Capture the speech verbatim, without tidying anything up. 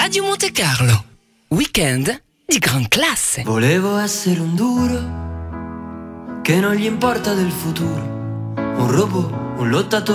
Radio Monte Carlo. Weekend di gran classe. Volevo essere un duro che non gli importa del futuro, un robot, un lottatore